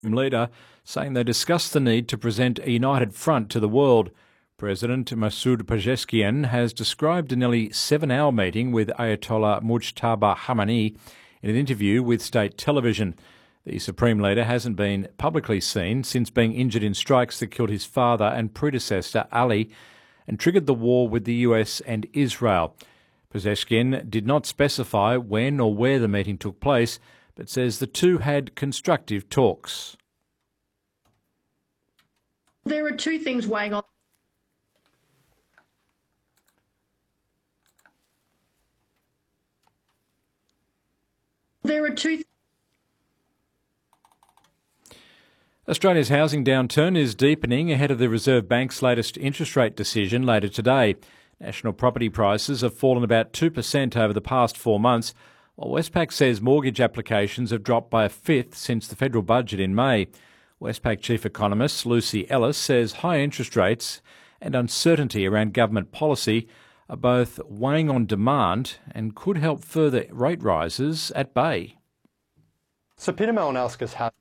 leader, saying they discussed the need to present a united front to the world. President Masoud Pezeshkian has described a nearly 7-hour meeting with Ayatollah Mujtaba Khamenei in an interview with state television. The Supreme Leader hasn't been publicly seen since being injured in strikes that killed his father and predecessor Ali and triggered the war with the US and Israel. Pezeshkian did not specify when or where the meeting took place, but says the two had constructive talks. There are two things weighing on. Australia's housing downturn is deepening ahead of the Reserve Bank's latest interest rate decision later today. National property prices have fallen about 2% over the past 4 months, while Westpac says mortgage applications have dropped by a fifth since the federal budget in May. Westpac chief economist Lucy Ellis says high interest rates and uncertainty around government policy are both weighing on demand and could help further rate rises at bay. So Peter Malinauskas has...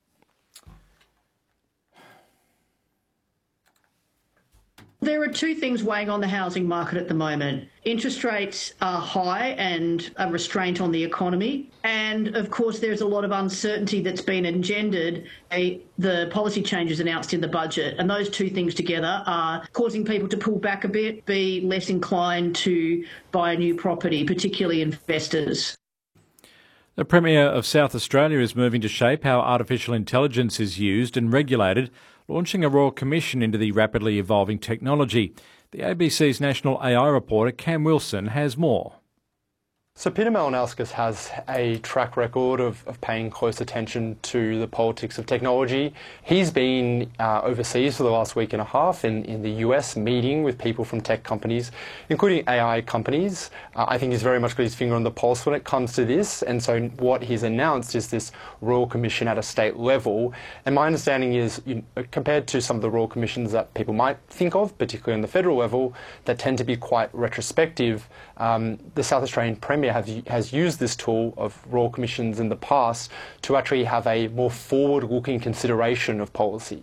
There are two things weighing on the housing market at the moment. Interest rates are high and a restraint on the economy. And, of course, there's a lot of uncertainty that's been engendered by the policy changes announced in the budget. And those two things together are causing people to pull back a bit, be less inclined to buy a new property, particularly investors. The Premier of South Australia is moving to shape how artificial intelligence is used and regulated, launching a Royal Commission into the rapidly evolving technology. The ABC's national AI reporter Cam Wilson has more. So Peter Malinauskas has a track record of paying close attention to the politics of technology. He's been overseas for the last week and a half in the US, meeting with people from tech companies, including AI companies. I think he's very much got his finger on the pulse when it comes to this. And so what he's announced is this Royal Commission at a state level. And my understanding is, compared to some of the Royal Commissions that people might think of, particularly on the federal level, that tend to be quite retrospective, the South Australian Premier has used this tool of Royal Commissions in the past to actually have a more forward-looking consideration of policy.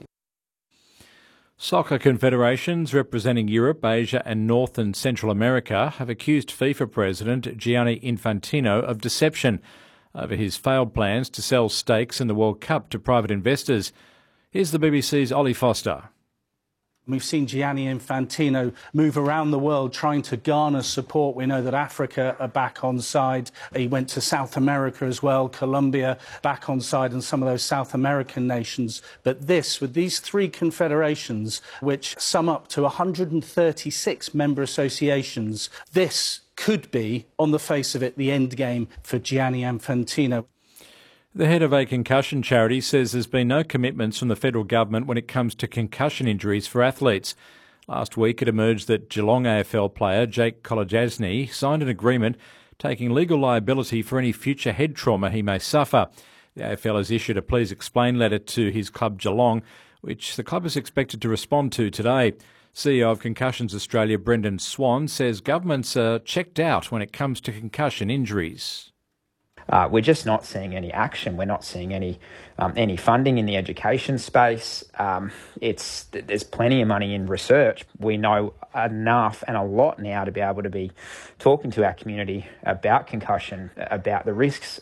Soccer confederations representing Europe, Asia and North and Central America have accused FIFA President Gianni Infantino of deception over his failed plans to sell stakes in the World Cup to private investors. Here's the BBC's Ollie Foster. We've seen Gianni Infantino move around the world trying to garner support. We know that Africa are back on side. He went to South America as well, Colombia back on side, and some of those South American nations. But this, with these three confederations, which sum up to 136 member associations, this could be, on the face of it, the end game for Gianni Infantino. The head of a concussion charity says there's been no commitments from the federal government when it comes to concussion injuries for athletes. Last week it emerged that Geelong AFL player Jake Kolodjasny signed an agreement taking legal liability for any future head trauma he may suffer. The AFL has issued a please explain letter to his club Geelong, which the club is expected to respond to today. CEO of Concussions Australia Brendan Swan says governments are checked out when it comes to concussion injuries. We're just not seeing any action. We're not seeing any funding in the education space. There's plenty of money in research. We know enough and a lot now to be able to be talking to our community about concussion, about the risks.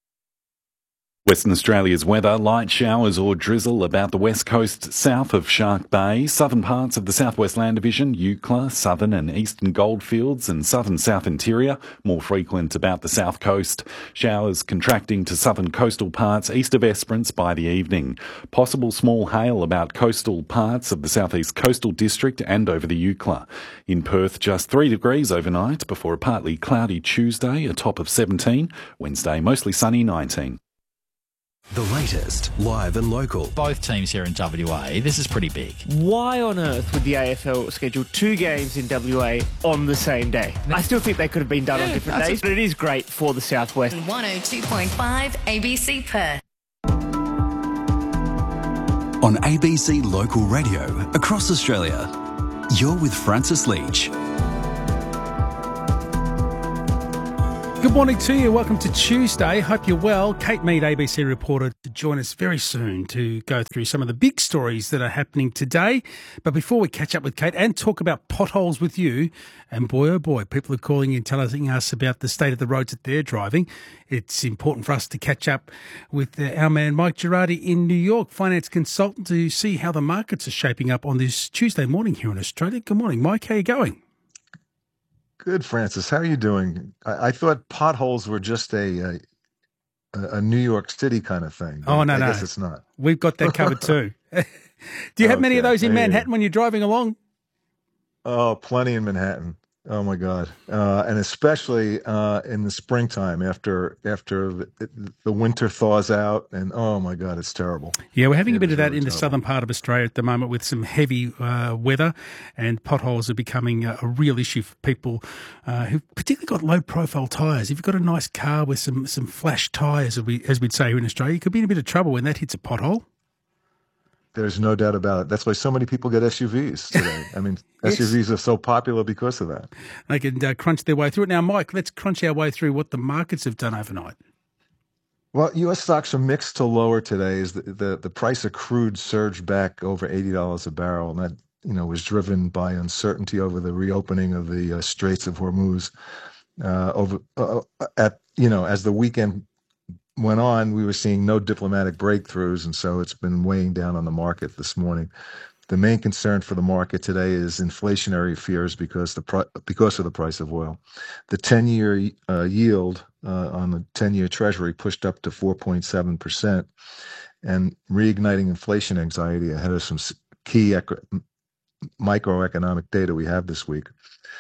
Western Australia's weather, light showers or drizzle about the west coast south of Shark Bay, southern parts of the Southwest Land Division, Eucla, southern and eastern goldfields and southern south interior, more frequent about the south coast. Showers contracting to southern coastal parts east of Esperance by the evening. Possible small hail about coastal parts of the southeast coastal district and over the Eucla. In Perth, just 3 degrees overnight before a partly cloudy Tuesday, a top of 17. Wednesday, mostly sunny, 19. The latest, live and local. Both teams here in WA, this is pretty big. Why on earth would the AFL schedule 2 games in WA on the same day? I still think they could have been done on different days, but it is great for the Southwest. 102.5 ABC Perth. On ABC Local Radio, across Australia, you're with Francis Leach. Good morning to you. Welcome to Tuesday. Hope you're well. Kate Mead, ABC reporter, join us very soon to go through some of the big stories that are happening today. But before we catch up with Kate and talk about potholes with you, and boy, oh boy, people are calling in telling us about the state of the roads that they're driving, it's important for us to catch up with our man Mike Girardi in New York, finance consultant, to see how the markets are shaping up on this Tuesday morning here in Australia. Good morning, Mike. How are you going? Good, Francis. How are you doing? I thought potholes were just a New York City kind of thing. Oh, no, I guess it's not. We've got that covered too. Do you have many of those in Manhattan when you're driving along? Oh, plenty in Manhattan. Oh my God, and especially in the springtime after the winter thaws out, and oh my God, it's terrible. Yeah, we're having a bit of that in the southern part of Australia at the moment with some heavy weather, and potholes are becoming a real issue for people who've particularly got low-profile tyres. If you've got a nice car with some flash tyres, as we'd say here in Australia, you could be in a bit of trouble when that hits a pothole. There's no doubt about it. That's why so many people get SUVs today. I mean, yes. SUVs are so popular because of that. They can crunch their way through it. Now, Mike, let's crunch our way through what the markets have done overnight. Well, U.S. stocks are mixed to lower today as the price of crude surged back over $80 a barrel. And that, was driven by uncertainty over the reopening of the Straits of Hormuz. As the weekend went on, we were seeing no diplomatic breakthroughs, and so it's been weighing down on the market this morning. The main concern for the market today is inflationary fears because of the price of oil. The 10-year yield on the 10-year Treasury pushed up to 4.7%, and reigniting inflation anxiety ahead of some key microeconomic data we have this week.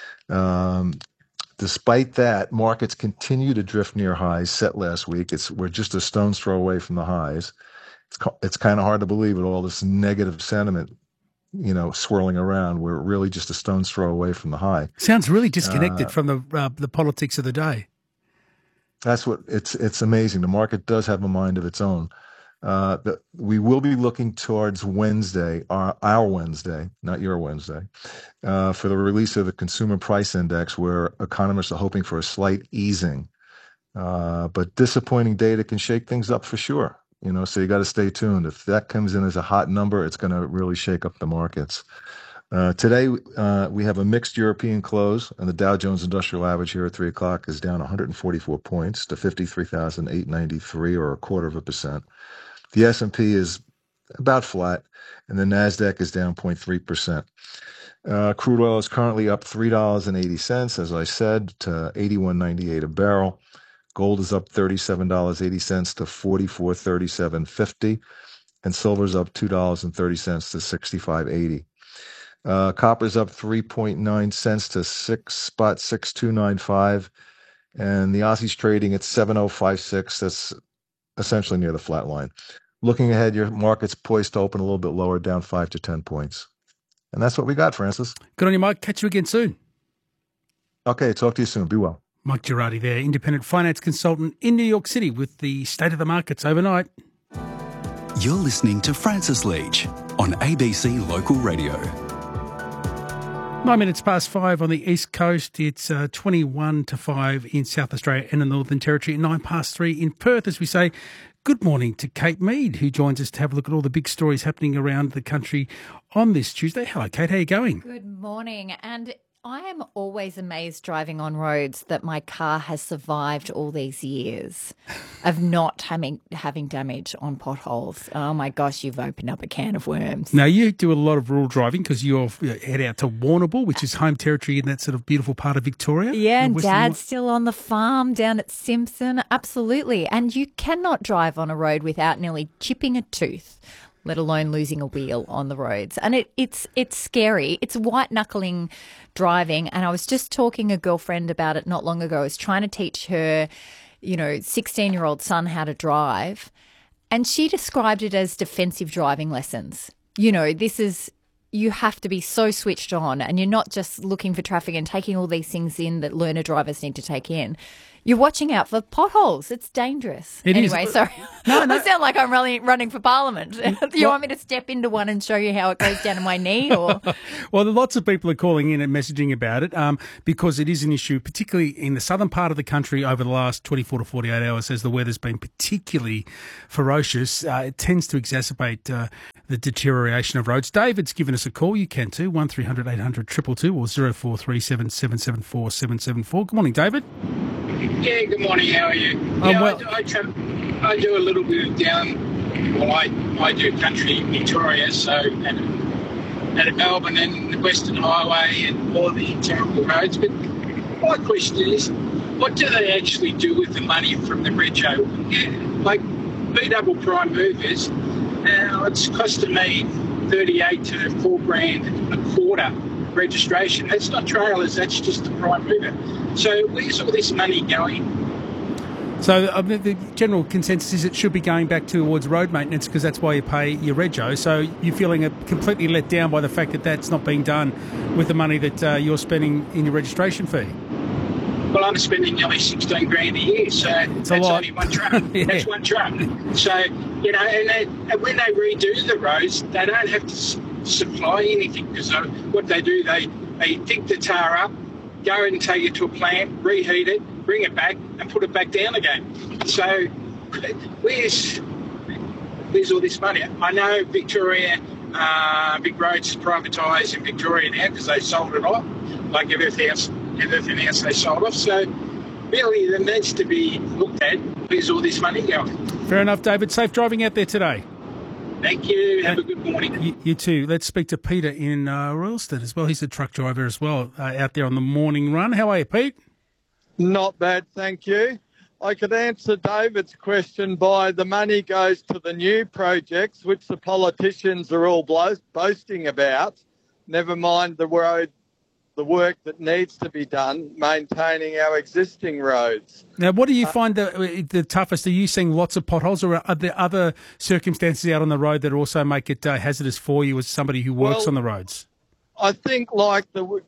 Despite that, markets continue to drift near highs set last week. We're just a stone's throw away from the highs. It's kind of hard to believe with all this negative sentiment, swirling around. We're really just a stone's throw away from the high. Sounds really disconnected from the politics of the day. That's what it's amazing. The market does have a mind of its own. We will be looking towards Wednesday, our Wednesday, not your Wednesday, for the release of the Consumer Price Index, where economists are hoping for a slight easing. But disappointing data can shake things up for sure. So you got to stay tuned. If that comes in as a hot number, it's going to really shake up the markets. Today, we have a mixed European close, and the Dow Jones Industrial Average here at 3 o'clock is down 144 points to 53,893, or 0.25%. The S&P is about flat, and the NASDAQ is down 0.3%. Crude oil is currently up $3.80, as I said, to $81.98 a barrel. Gold is up $37.80 to $44.3750, and silver's up $2.30 to $65.80. Copper's up 3.9 cents to 6.6295, and the Aussie's trading at 7.056. That's essentially near the flat line. Looking ahead, your market's poised to open a little bit lower, down 5 to 10 points. And that's what we got, Francis. Good on you, Mike. Catch you again soon. Okay, talk to you soon. Be well. Mike Girardi there, independent finance consultant in New York City with the state of the markets overnight. You're listening to Francis Leach on ABC Local Radio. 9 minutes past 5 on the East Coast. It's 21 to 5 in South Australia and the Northern Territory. 9 past 3 in Perth, as we say. Good morning to Kate Mead, who joins us to have a look at all the big stories happening around the country on this Tuesday. Hello, Kate. How are you going? Good morning. And I am always amazed driving on roads that my car has survived all these years of not having damage on potholes. Oh, my gosh, you've opened up a can of worms. Now, you do a lot of rural driving because you head out to Warrnambool, which is home territory in that sort of beautiful part of Victoria. Yeah, and Dad's still on the farm down at Simpson. Absolutely. And you cannot drive on a road without nearly chipping a tooth, let alone losing a wheel on the roads. And it's scary. It's white-knuckling driving. And I was just talking to a girlfriend about it not long ago. I was trying to teach her, 16-year-old son how to drive. And she described it as defensive driving lessons. You have to be so switched on, and you're not just looking for traffic and taking all these things in that learner drivers need to take in. You're watching out for potholes. It's dangerous. Anyway, sorry. No. I sound like I'm running for Parliament. Do you want me to step into one and show you how it goes down to my knee? Or Well, lots of people are calling in and messaging about it because it is an issue, particularly in the southern part of the country over the last 24 to 48 hours as the weather's been particularly ferocious. It tends to exacerbate the deterioration of roads. David's given us a call. You can too, 1300 800 222 or 0437 774 774. Good morning, David. Yeah, good morning. How are you? I do a little bit of I do country in Victoria, so at Melbourne and the Western Highway and all the terrible roads. But my question is, what do they actually do with the money from the rego? Like B-double prime movers, it's costing me $38 to $4,000 a quarter registration. That's not trailers, that's just the prime mover. So where's all this money going? So the general consensus is it should be going back towards road maintenance because that's why you pay your rego. So you're feeling completely let down by the fact that that's not being done with the money that you're spending in your registration fee. Well, I'm spending nearly $16,000 a year, so that's only one truck. Yeah. That's one truck. So, and when they redo the roads, they don't have to supply anything because what they do, they dig the tar up, go and take it to a plant, reheat it, bring it back and put it back down again. So where's all this money? I know Victoria, Big Roads privatised in Victoria now because they sold it off, like everything else they sold off. So really there needs to be looked at, where's all this money going? Fair enough, David. Safe driving out there today. Thank you. Have a good morning. You too. Let's speak to Peter in Royalston as well. He's a truck driver as well out there on the morning run. How are you, Pete? Not bad, thank you. I could answer David's question by the money goes to the new projects, which the politicians are all boasting about, never mind the work that needs to be done, maintaining our existing roads. Now, what do you find the toughest? Are you seeing lots of potholes, or are there other circumstances out on the road that also make it hazardous for you as somebody who works on the roads? I think like the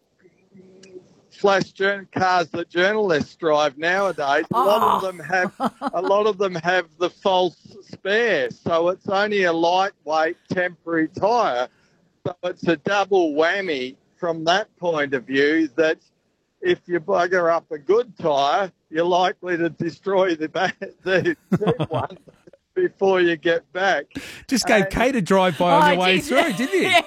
flash cars that journalists drive nowadays, a lot of them have the false spare, so it's only a lightweight temporary tyre. So it's a double whammy from that point of view, that if you bugger up a good tyre, you're likely to destroy the cheap one before you get back. Just gave Kate a drive-by on your way through, didn't you? Yeah,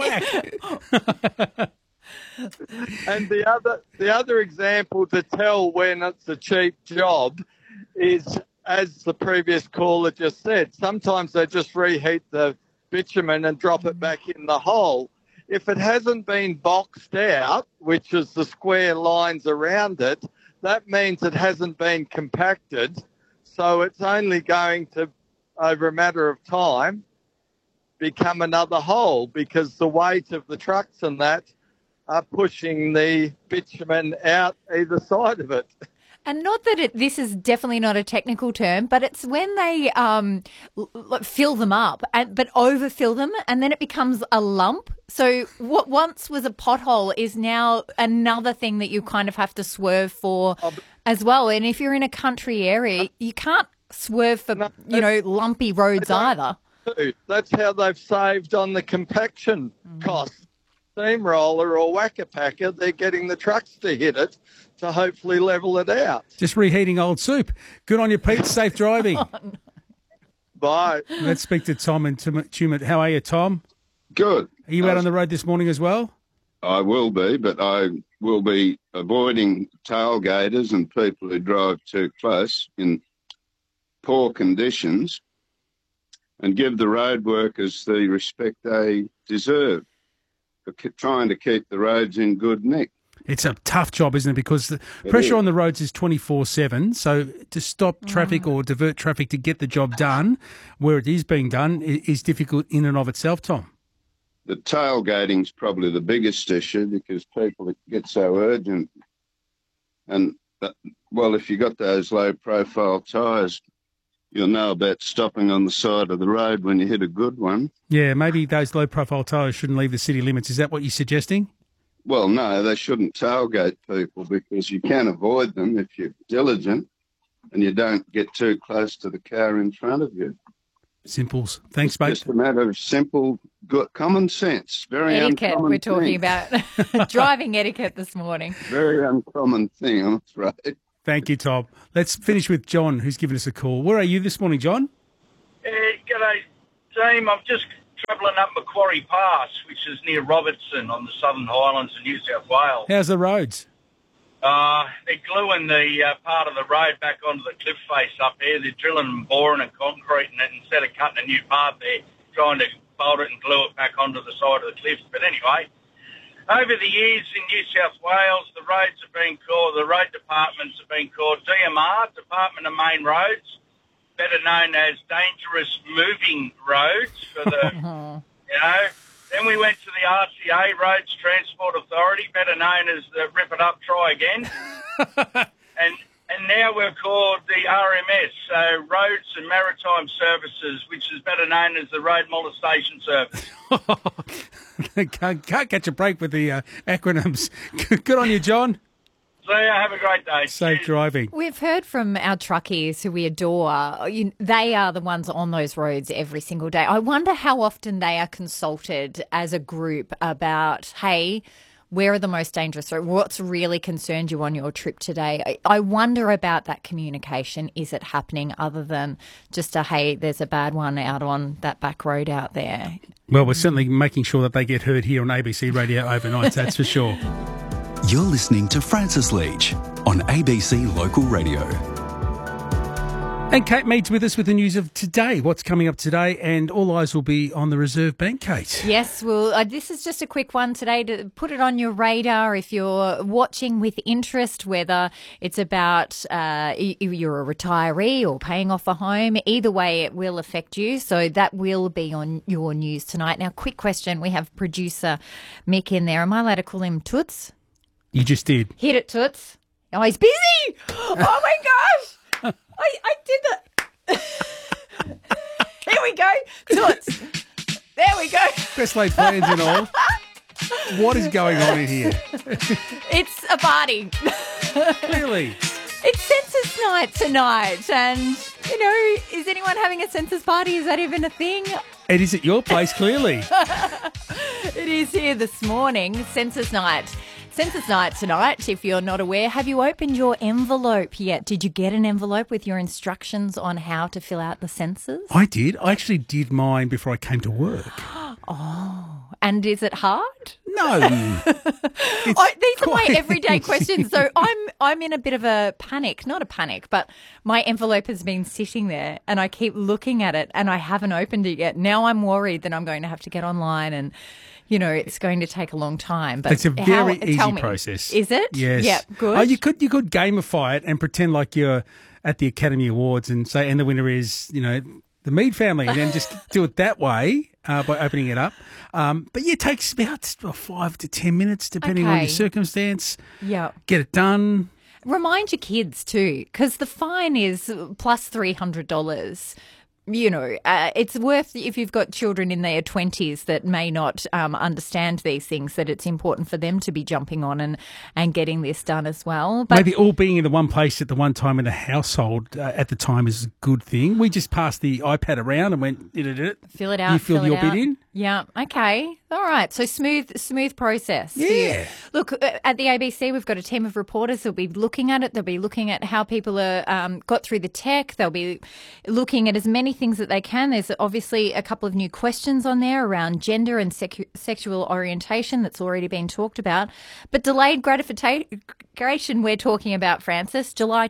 didn't you? And the other example to tell when it's a cheap job is, as the previous caller just said, sometimes they just reheat the bitumen and drop it back in the hole. If it hasn't been boxed out, which is the square lines around it, that means it hasn't been compacted. So it's only going to, over a matter of time, become another hole because the weight of the trucks and that are pushing the bitumen out either side of it. And not that this is definitely not a technical term, but it's when they fill them up, but overfill them, and then it becomes a lump. So what once was a pothole is now another thing that you kind of have to swerve for as well. And if you're in a country area, you can't swerve for, lumpy roads either. That's how they've saved on the compaction costs. Steamroller or whacker packer, they're getting the trucks to hit it to hopefully level it out. Just reheating old soup. Good on you, Pete. Safe driving. Bye. Let's speak to Tom in Tumut. How are you, Tom? Good. Are you out on the road this morning as well? I will be, but I will be avoiding tailgaters and people who drive too close in poor conditions and give the road workers the respect they deserve for trying to keep the roads in good nick. It's a tough job, isn't it? Because the pressure on the roads is 24/7. So to stop traffic or divert traffic to get the job done where it is being done is difficult in and of itself, Tom. The tailgating's probably the biggest issue because people get so urgent. And, if you got those low-profile tyres, you'll know about stopping on the side of the road when you hit a good one. Yeah, maybe those low-profile tyres shouldn't leave the city limits. Is that what you're suggesting? Well, no, they shouldn't tailgate people because you can avoid them if you're diligent and you don't get too close to the car in front of you. Simples. Thanks, It's mate. just a matter of simple, good common sense. Very Etiquette, uncommon we're talking thing. about driving etiquette this morning. Very uncommon thing, I'm afraid. Thank you, Tom. Let's finish with John, who's given us a call. Where are you this morning, John? G'day, team. I'm just travelling up Macquarie Pass, which is near Robertson on the Southern Highlands of New South Wales. How's the roads? They're gluing the part of the road back onto the cliff face up here. They're drilling and boring and concreting it instead of cutting a new path. They're trying to bolt it and glue it back onto the side of the cliffs. But anyway, over the years in New South Wales, the road departments have been called DMR, Department of Main Roads, better known as Dangerous Moving Roads for the, Then we went to the RTA, Roads Transport Authority, better known as the Rip It Up, Try Again. and now we're called the RMS, so Roads and Maritime Services, which is better known as the Road Molestation Service. Can't catch a break with the acronyms. Good on you, John. So have a great day. Safe driving. We've heard from our truckies who we adore. They are the ones on those roads every single day. I wonder how often they are consulted as a group about, hey, where are the most dangerous roads? What's really concerned you on your trip today? I wonder about that communication. Is it happening other than just a, hey, there's a bad one out on that back road out there? Well, we're certainly making sure that they get heard here on ABC Radio overnight, that's for sure. You're listening to Francis Leach on ABC Local Radio. And Kate Mead's with us with the news of today. What's coming up today? And all eyes will be on the Reserve Bank, Kate. Yes, well, this is just a quick one today to put it on your radar if you're watching with interest, whether it's about you're a retiree or paying off a home. Either way, it will affect you. So that will be on your news tonight. Now, quick question. We have producer Mick in there. Am I allowed to call him Toots? You just did. Hit it, Toots. Oh, he's busy. Oh, my gosh. I did that. Here we go. Toots. There we go. Best laid plans and all. What is going on in here? It's a party. Really? It's census night tonight. And, is anyone having a census party? Is that even a thing? It is at your place, clearly. It is here this morning. Census night. Census night tonight, if you're not aware. Have you opened your envelope yet? Did you get an envelope with your instructions on how to fill out the census? I did. I actually did mine before I came to work. Oh, and is it hard? No. These are my everyday questions. So I'm in a bit of a panic. Not a panic, but my envelope has been sitting there and I keep looking at it and I haven't opened it yet. Now I'm worried that I'm going to have to get online and it's going to take a long time. But it's a very easy process. Is it? Yes. Yeah, good. Oh, you could gamify it and pretend like you're at the Academy Awards and say, and the winner is, the Mead family, and then just do it that way by opening it up. But yeah, it takes about 5 to 10 minutes depending on your circumstance. Yeah. Get it done. Remind your kids too, because the fine is plus $300. It's worth, if you've got children in their 20s that may not understand these things, that it's important for them to be jumping on and getting this done as well. But maybe all being in the one place at the one time in the household at the time is a good thing. We just passed the iPad around and went, fill it out. You filled your bit in? Yeah. Okay. All right. So smooth process. Yeah. Look, at the ABC, we've got a team of reporters that'll be looking at it. They'll be looking at how people are got through the tech. They'll be looking at as many things that they can. There's obviously a couple of new questions on there around gender and sexual orientation that's already been talked about. But delayed gratification we're talking about, Francis, June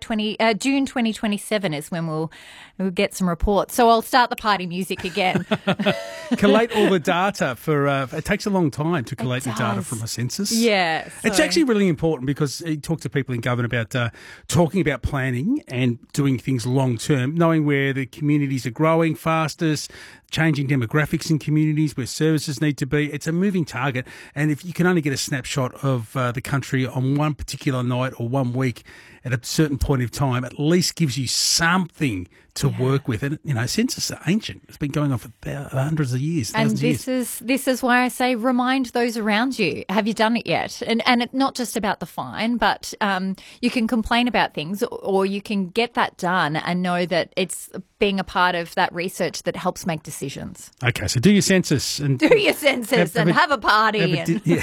2027 is when we'll get some reports. So I'll start the party music again. Collate all the data for it takes a long time to collate the data from a census. Yeah. It's actually really important because you talk to people in government about talking about planning and doing things long term, knowing where the communities are growing fastest, changing demographics in communities, where services need to be. It's a moving target. And if you can only get a snapshot of the country on one particular night or 1 week, at a certain point of time at least gives you something to work with. And, census are ancient. It's been going on for hundreds of years. And this is why I say remind those around you. Have you done it yet? And it's not just about the fine, but you can complain about things or you can get that done and know that it's being a part of that research that helps make decisions. Okay, so do your census. And have a party.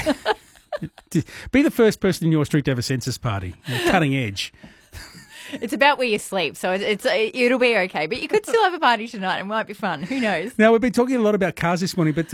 Be the first person in your street to have a census party. Cutting edge. It's about where you sleep, so it'll be okay. But you could still have a party tonight. It might be fun. Who knows? Now, we've been talking a lot about cars this morning, but